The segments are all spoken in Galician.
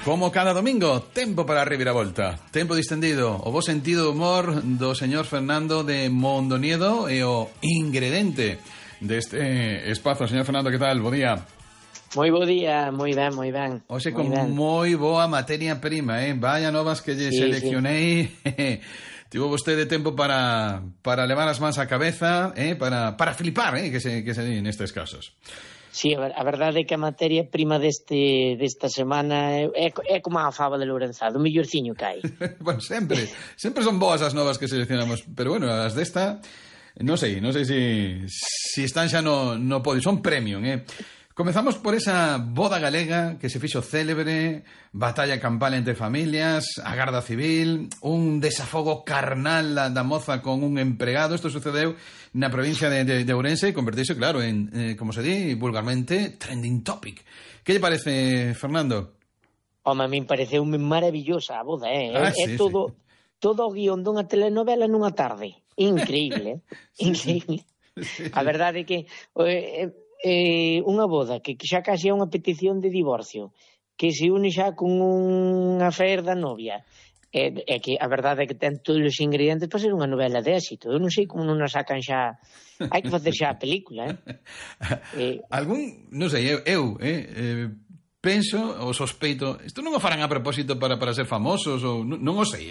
Como cada domingo, tempo para a reviravolta. Tempo distendido, o bo sentido humor do señor Fernando de Mondoniedo e o ingrediente deste espazo. Señor Fernando, que tal? Bo día. Moi bo día, moi ben. Oxe, con moi boa materia prima, Vaya novas que lle seleccionei. Tivo vostede tempo para levar as mans á cabeza, para flipar, que se di nestes casos. Sí, a verdade é que a materia prima desta semana é como a fava de Lourenzado, o millorciño que hai. Bueno, sempre son boas as novas que seleccionamos, pero bueno, as desta non sei si están xa no podio, son premium, Comezamos por esa boda galega que se fixo célebre, batalla campal entre familias, a Garda Civil, un desafogo carnal da moza con un empregado. Isto sucedeu na provincia de Ourense e converteuse, claro, en, como se di vulgarmente, trending topic. Que lle parece, Fernando? Home, a min pareceume maravillosa a boda, Sí, todo o guión dunha telenovela nunha tarde. Increíble, increíble. Sí. A verdade é que unha boda que xa casi é unha petición de divorcio, que se une xa con unha fer da novia, é que a verdade é que ten todos os ingredientes para ser unha novela de éxito. Eu non sei como non a sacan xa. Hai que facer xa a película, non sei, eu penso ou sospeito, isto non o farán a propósito para ser famosos ou non o sei,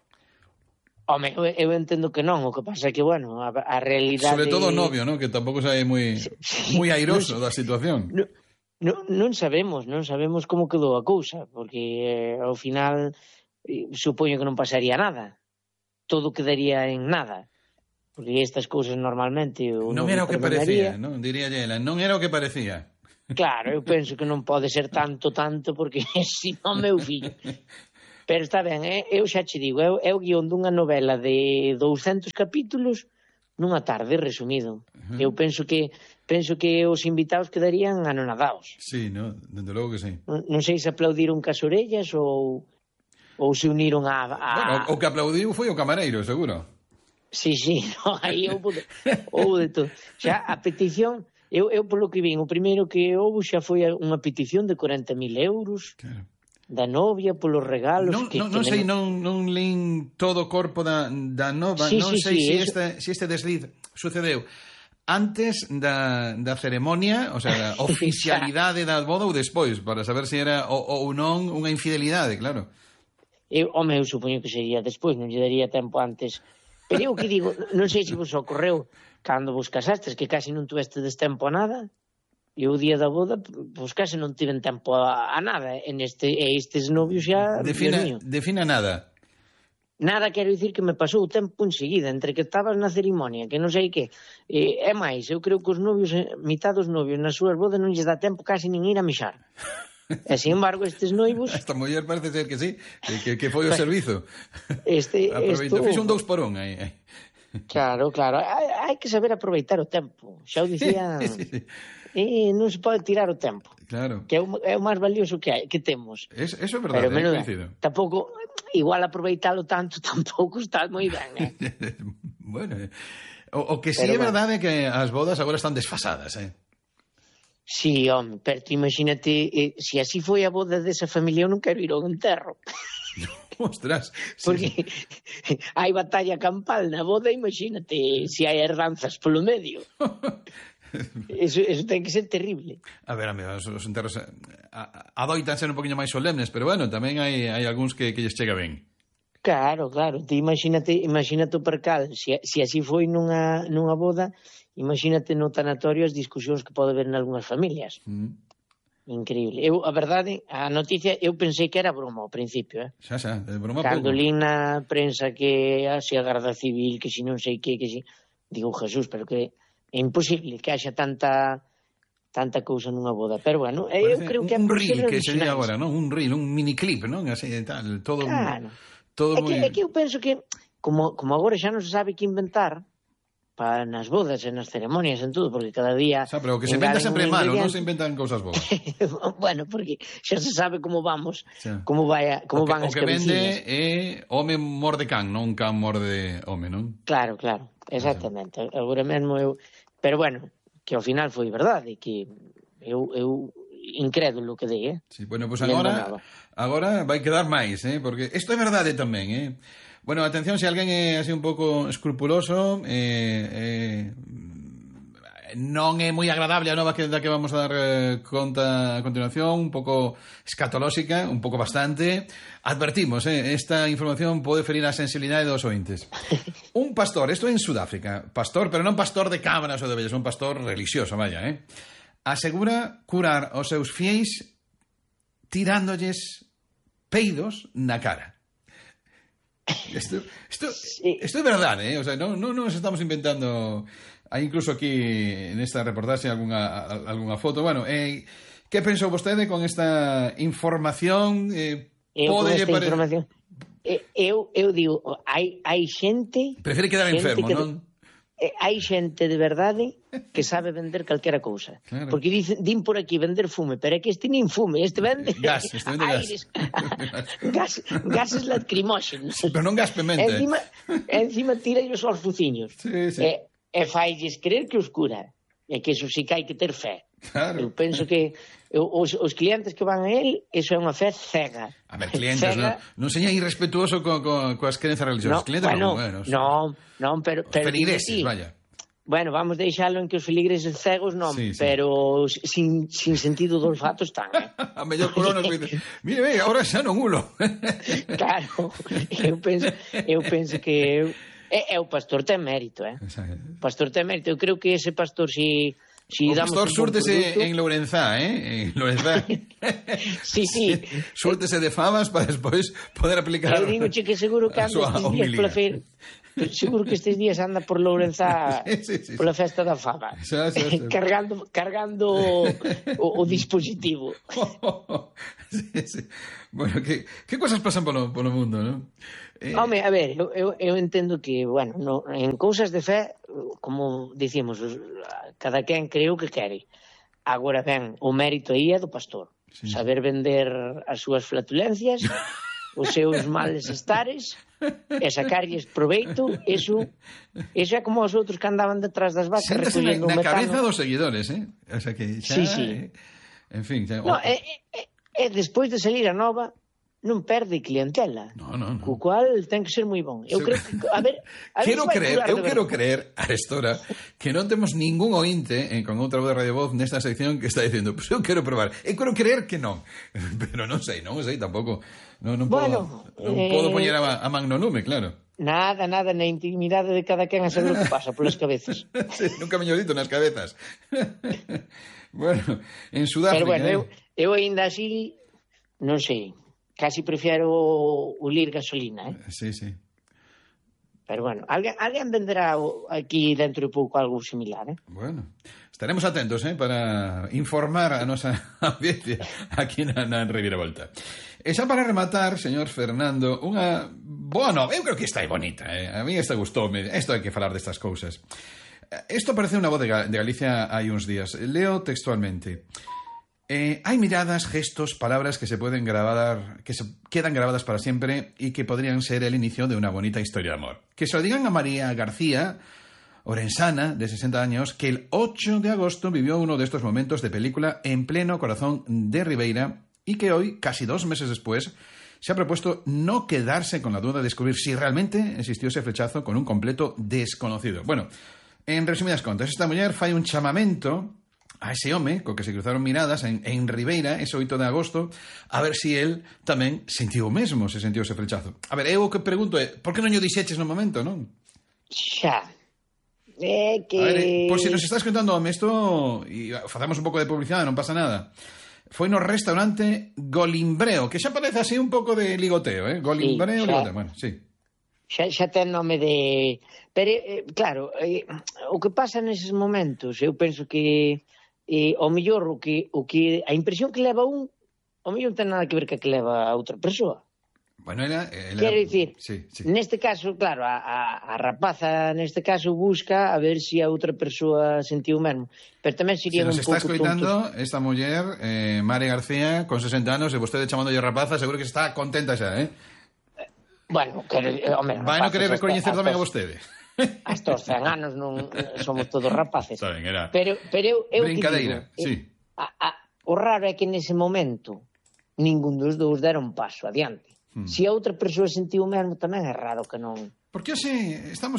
Home, eu entendo que non, o que pasa é que, bueno, a realidade... Sobre todo o novio, non? Que tampouco sabe moi airoso da situación. Non sabemos como quedou a cousa, porque ao final supoño que non pasaría nada. Todo quedaría en nada. Porque estas cousas normalmente... Non era o que parecía, non? Diría ela, non era o que parecía. Claro, eu penso que non pode ser tanto, porque se non, meu fillo... Pero está ben, eu xa che digo, é o guión dunha novela de 200 capítulos nunha tarde, resumido. Eu penso que os invitados quedarían anonadaos. Sí, no, dende logo que sí. Non sei se aplaudiron cas orellas ou se uniron a... Bueno, o que aplaudiu foi o camareiro, seguro. Sí, no, aí houve de todo. Xa, a petición, eu polo que vin, o primeiro que houve xa foi unha petición de 40.000 euros. Claro. Da novia polos regalos non sei, non lín todo o corpo da nova, non sei se este desliz sucedeu antes da ceremonia, o sea, da oficialidade da boda ou despois, para saber se era ou non unha infidelidade, claro. Eu supoño que sería despois, non lle daría tempo antes. Pero eu que digo, non sei se vos ocorreu cando vos casastes, que casi non tuvestedes tempo a nada. E o día da boda, pois case non tiven tempo a nada. Estes novios xa... Defina nada. Nada, quero dicir que me pasou o tempo enseguida, entre que estabas na cerimonia, que non sei que. É máis, eu creo que os novios, mitad dos novios nas súas bodas non lles dá tempo casi nin ir a mixar. E, sin embargo, estes noivos... Esta muller parece ser que sí, que foi o servizo. Fixo un 2 por 1 aí. Claro. Hai que saber aproveitar o tempo. Xa o dicía... Sí. Non se pode tirar o tempo. Claro. Que é o máis valioso que temos. Eso é verdade, coincido. Tampouco, igual aproveitalo tanto tampouco está moi ben, Bueno, o que sí é verdade é que as bodas agora están desfasadas, Sí, home, pero tú imagínate, se así foi a boda desa familia, eu non quero ir ao enterro. Ostras. Porque hai batalla campal na boda, imagínate se hai herdanzas polo medio. Eso ten que ser terrible. A ver, os enterros adoitan ser un poquinho máis solemnes, pero bueno, tamén hai algúns que lles chega ben. Claro, te imagínate o percal, se así foi nunha boda, imagínate no tanatorio as discusións que pode haber nalgúnas familias. Increíble. A verdade, a noticia, eu pensei que era broma ao principio, Xa, de broma pouco. Cando lín na prensa que se a Garda Civil, que si non sei que si... Digo, Jesús, pero que é imposible que haxa tanta cousa nunha boda. Pero bueno, eu creo que un reel que se di agora, non? Un reel, un miniclip, non? Así tal, todo claro. moi... É que eu penso que como agora xa non se sabe que inventar para nas bodas e nas ceremonias en todo, porque cada día... pero o que se inventa sempre é malo, non se inventan cousas boas. Bueno, porque xa se sabe como vamos, como van as cabeciñas. O que vende é home morde can, non can morde home, non? Claro, exactamente. Agora mesmo eu... Pero bueno, que ao final foi verdade, que eu incrédulo que dei, Sí, bueno, pues agora vai quedar máis, porque isto é verdade tamén, Bueno, atención, se alguén é así un pouco escrupuloso, non é moi agradable a nova da que vamos a dar conta a continuación, un pouco escatolóxica, un pouco bastante. Advertimos, esta información pode ferir a sensibilidade dos ointes. Un pastor, isto é en Sudáfrica, pastor, pero non pastor de cabras ou de ovellas, un pastor religioso, vaya, asegura curar os seus fiéis tirándolles peidos na cara. Isto é verdade, O sea, non nos estamos inventando. Hai incluso aquí nesta reportaxe algunha foto. Bueno, que pensou vostede con esta información? Información eu digo, hai xente... Prefere quedar enfermo, non? Hai xente de verdade que sabe vender calquera cousa. Claro. Porque din por aquí vender fume, pero é que este nin fume, este vende aires, gases lacrimóxenos. Pero non gas pementa. Encima tírallos aos fuciños. Sí. E failles creer que os cura. E que eso sí que hai que ter fé. Claro. Eu penso que os clientes que van a él, eso é unha fé cega. A ver, clientes, cega... non seña irrespetuoso coas creencias religiosas. Clientes non, pero feligreses, vaya. Bueno, vamos deixalo en que os feligreses cegos non, sí. Pero sin sentido do olfato están, A mellor coronas dice, mire, agora xa non ulo. Claro, eu penso que o pastor ten mérito, O pastor ten mérito. Eu creo que ese pastor o pastor súrtese en Lourenzá, En Lourenzá. Sí. Súrtese de fabas para despois poder aplicar. Eu digo que seguro que anda estes días pola feira. Seguro que estes días anda por Lourenzá pola festa da faba. Cargando o dispositivo. Sí. Bueno, que cosas pasan polo mundo, non? Home, a ver, eu entendo que, bueno, en cousas de fe, como dicimos, cada quen creo que quere. Agora ben, o mérito aí é do pastor. Sí. Saber vender as súas flatulencias, os seus males estares, e sacarlles proveito, eso é como os outros que andaban detrás das vacas recollendo na metano. Cabeza dos seguidores, O sea que xa, sí. En fin, xa, no, despois de salir a nova, non perde clientela. No. Co cual ten que ser moi bon. Eu creo que, a ver quero creer a estora que non temos ningún ointe con outra voz de Radio Voz nesta sección que está dicindo, pues eu quero probar. Eu quero creer que non. Pero non sei tampouco. Non podo poñer a man no lume, claro. Nada, na intimidade de cada quen a saber o que pasa polas cabezas. Sí, nunca mellor dito nas cabezas. Bueno, en Sudáfrica... Pero bueno, eu ainda así, non sei, casi prefiero ulir gasolina, Sí. Pero bueno, alguén venderá aquí dentro de pouco algo similar, Bueno, estaremos atentos, para informar a nosa audiencia aquí na Reviravolta. E xa para rematar, señor Fernando, unha boa nova. Eu creo que esta é bonita, A mí esta gustoume. Isto hai que falar destas cousas. Isto aparece unha voz de Galicia hai uns días. Leo textualmente. Hay miradas, gestos, palabras que se pueden grabar, que se quedan grabadas para siempre y que podrían ser el inicio de una bonita historia de amor. Que se lo digan a María García, orensana, de 60 años, que el 8 de agosto vivió uno de estos momentos de película en pleno corazón de Ribeira y que hoy, casi 2 meses después, se ha propuesto no quedarse con la duda de descubrir si realmente existió ese flechazo con un completo desconocido. Bueno, en resumidas contas, esta muller fai un chamamento a ese home co que se cruzaron miradas en Ribeira ese 8 de agosto a ver si él tamén sentiu o mesmo, se sentiu ese flechazo. A ver, eu o que pregunto é, por que non o dixeches no momento, non? Xa. Que... A ver, por si nos estás contando, home, isto e facemos un pouco de publicidade, non pasa nada. Foi no restaurante Golimbreo, que xa parece así un pouco de ligoteo, Golimbreo, sí, ligoteo, bueno, sí. Xa ten nome de... Pero, claro, o que pasa neses momentos, eu penso que o mellor o que a impresión que leva un o mellor non ten nada que ver que leva a outra persoa. Bueno, quero dicir, sí. Neste caso, claro, a rapaza neste caso busca a ver se a outra persoa sentiu o mesmo, pero tamén sería un pouco tonto. Se nos está escoitando esta muller, María García, con 60 anos, e vostede chamándolle rapaza, seguro que está contenta xa, Bueno, vai non querer recoñecer tamén a vostede. Hasta os 100 anos non somos todos rapaces. Saben, era pero eu brincadeira, digo, sí. O raro é que nese momento ningún dos dous deron un paso adiante. Se a outra persoa sentiu o mesmo, tamén é raro que non... Porque hoxe estamos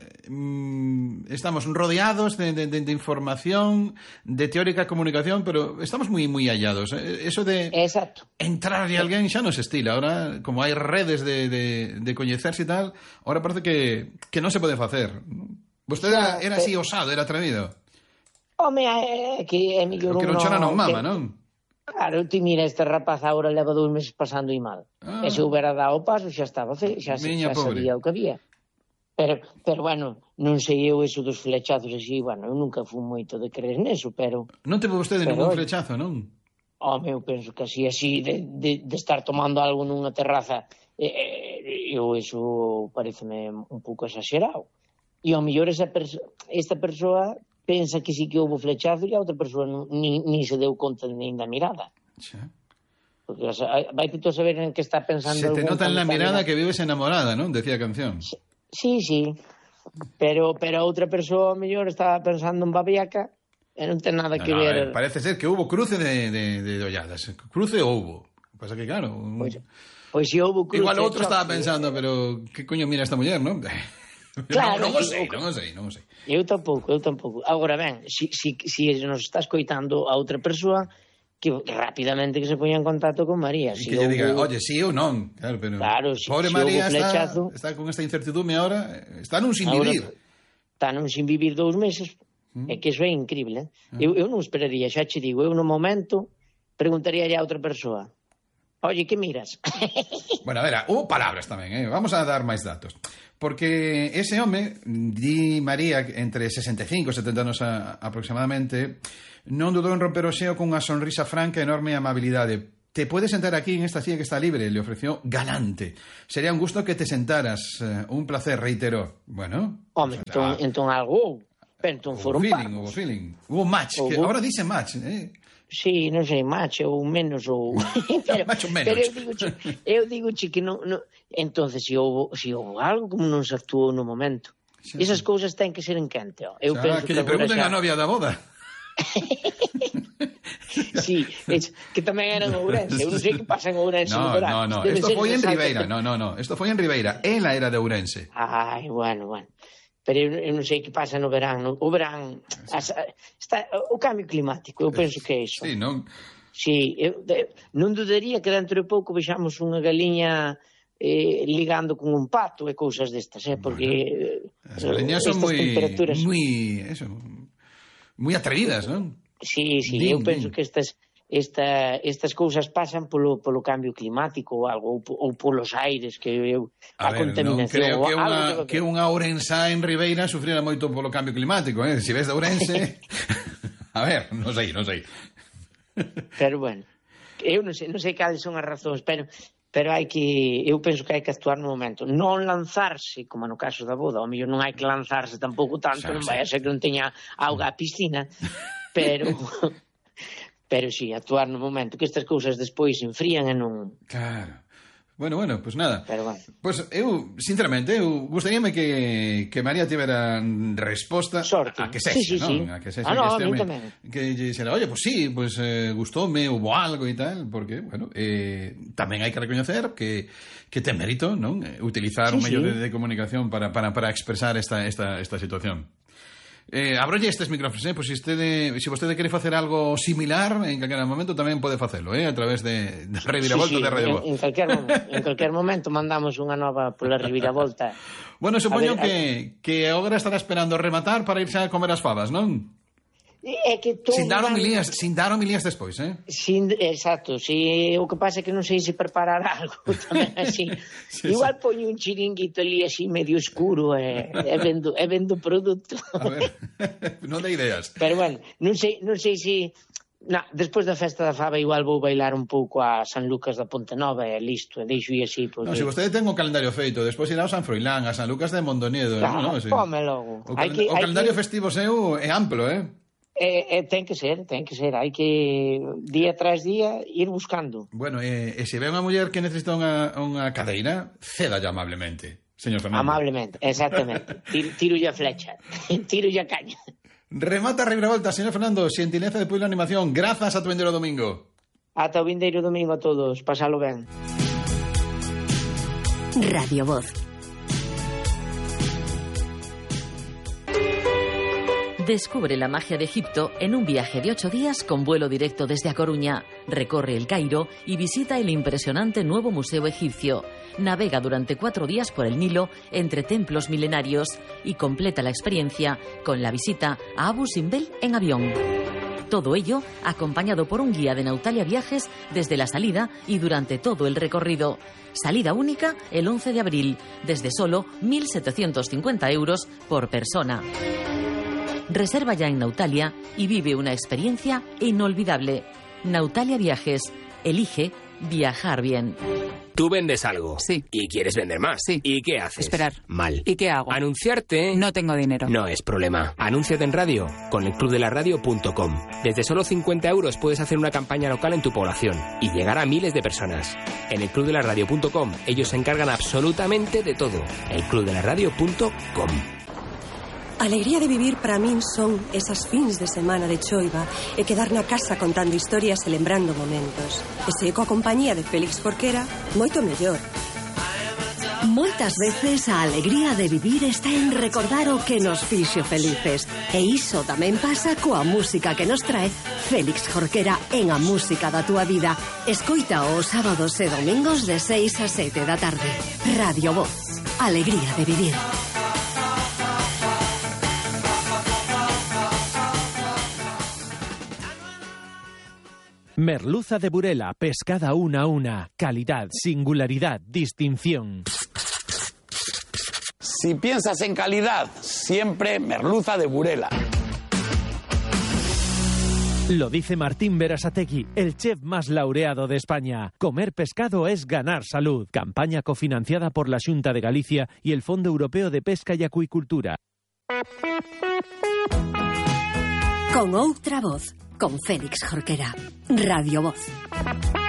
rodeados de información, de teórica comunicación, pero estamos moi hallados. Eso de Exacto. entrar de alguén xa non se estila. Ahora, como hai redes de coñecerse e tal, ahora parece que non se pode facer. Vostede era así osado, era atrevido. Home, é que é mellor que non chora non mama, non? Claro, ti mira, este rapaz agora leva 2 meses pasando e mal. E se houbera dado o paso, xa estaba xa sabía o que había. Pero bueno, non sei eu eso dos flechazos así, bueno, eu nunca fui moito de creer neso, pero... Non teve vostede ningún flechazo, non? Home, eu penso que así de estar tomando algo nunha terraza, eu eso pareceme un pouco exagerado. E ao mellor esta persoa pensa que sí que houve flechazo e a outra persoa ni se deu conta nin da mirada. Xa. Porque vai tú saber en que está pensando... Se te nota en la mirada que vives enamorada, non? Decía a canción. Sí. Pero a outra persoa, ao mellor, estaba pensando en babiaca e non ten nada que ver... Parece ser que houve cruce de olladas. Cruce houbo. Pasa que, claro... Pois se houve cruce... Igual outro estaba pensando, pero que coño mira esta muller, non? Claro, non o sei. Eu tampouco. Agora ben, si nos está escoitando a outra persoa, que rapidamente que se poña en contacto con María. E que lle diga, oye, sí ou non. Claro, pobre María está con esta incertidumbre ahora, está nun sin vivir. Está nun sin vivir 2 meses, é que iso é increíble. Eu non esperaría, xa che digo, eu no momento preguntaría a outra persoa, oye, que miras? Bueno, a ver, hubo palabras tamén, vamos a dar máis datos. Porque ese home, di María, entre 65 e 70 anos aproximadamente, non dudou en romper o xeo cunha sonrisa franca e enorme amabilidade. Te puedes sentar aquí en esta silla que está libre, le ofreció galante. Sería un gusto que te sentaras, un placer, reiteró. Bueno... Home, entón algo, pero entón foron Hubo feeling. Hubo match, que ahora dice match, Sí, non sei, macho ou menos ou... Macho menos. Pero eu digo que non... Entonces, se houve algo, como non se actuou no momento. Esas cousas ten que ser en quente. Eu penso que lle pregunten a novia da boda. Sí, que tamén era en Ourense. Eu non sei que pasa en Ourense. No. Isto foi en Ribeira. No. Isto foi en Ribeira. Ela era de Ourense. Ai, bueno. Pero eu non sei que pasa no verán. O verán, o cambio climático, eu penso que é iso. Sí, non? Sí, non dudaría que dentro de pouco vexamos unha galiña ligando con un pato e cousas destas, porque as galiñas son moi atrevidas, non? Sí, eu penso que estas cousas pasan polo cambio climático ou algo, ou polos aires, que a contaminación. Non creo que unha ourensá en Ribeira sufriera moito polo cambio climático, Se ves de Ourense... A ver, non sei. Pero bueno, eu non sei cales son as razóns, pero eu penso que hai que actuar no momento. Non lanzarse, como no caso da boda, ao mellor non hai que lanzarse tampouco tanto, non vai a ser que non teña auga a piscina, pero sí, actuar no momento, que estas cousas despois se enfrían e non... Claro. Bueno, pues nada. Pero bueno. Pues eu, sinceramente, gustaríame que María tivera resposta sorte. A que sexa, non? A que sexa a mí tamén. Que lle dixera, oye, pues sí, pues gustoume, hubo algo e tal, porque, bueno, tamén hai que recoñecer que ten mérito, non? Utilizar un medio de comunicación para expresar esta situación. Abrolle estes micrófonos, pois se vostede quere facer algo similar en calquera momento tamén pode facelo, a través de Reviravolta de Radio Voz. En calquer momento mandamos unha nova pola Reviravolta. Bueno, supoño que agora estará esperando rematar para irse a comer as favas, non? É que sin dar homilías despois, exacto, o que pasa é que non sei se preparar algo tamén así. Igual poño un chiringuito ali así medio escuro e vendo produto. A ver, non dá ideas. Pero bueno, non sei se despois da festa da fava igual vou bailar un pouco a San Lucas da Ponte Nova e listo, e deixo así porque... Non, se vostede ten o calendario feito, despois irá ao San Froilán, a San Lucas de Mondoniedo, come logo. O calendario festivo seu é amplo, ten que ser, hai que día tras día ir buscando. Bueno, e se ve unha muller que necesita unha cadeira, cédalle amablemente, señor Fernando. Amablemente, exactamente. Tiro a flecha, tiro a caña. Remata a reviravolta, señor Fernando, xentileza de Pueblo Animación. Grazas a tu vindeiro domingo. Ata o vindeiro domingo a todos, pasalo ben. Radio Voz. Descubre la magia de Egipto en un viaje de 8 días con vuelo directo desde A Coruña. Recorre el Cairo y visita el impresionante nuevo Museo Egipcio. Navega durante 4 días por el Nilo entre templos milenarios y completa la experiencia con la visita a Abu Simbel en avión. Todo ello acompañado por un guía de Nautalia Viajes desde la salida y durante todo el recorrido. Salida única el 11 de abril, desde solo 1.750 euros por persona. Reserva ya en Nautalia y vive una experiencia inolvidable. Nautalia Viajes. Elige viajar bien. Tú vendes algo. Sí. Y quieres vender más. Sí. ¿Y qué haces? Esperar. Mal. ¿Y qué hago? Anunciarte. No tengo dinero. No es problema. Anúnciate en radio con elclubdelaradio.com. Desde solo 50 euros puedes hacer una campaña local en tu población y llegar a miles de personas. En elclubdelaradio.com ellos se encargan absolutamente de todo. elclubdelaradio.com. Alegría de vivir para min son esas fins de semana de choiva e quedar na casa contando historias e lembrando momentos. E se coa compañía de Félix Jorquera, moito mellor. Moitas veces a alegría de vivir está en recordar o que nos fixo felices. E iso tamén pasa coa música que nos trae Félix Jorquera en A Música da Túa Vida. Escoita os sábados e domingos de 6 a 7 da tarde. Radio Voz. Alegría de vivir. Merluza de Burela, pescada una a una. Calidad, singularidad, distinción. Si piensas en calidad, siempre merluza de Burela. Lo dice Martín Berasategui, el chef más laureado de España. Comer pescado es ganar salud. Campaña cofinanciada por la Xunta de Galicia y el Fondo Europeo de Pesca y Acuicultura. Con outra voz, con Félix Jorquera. Radio Voz.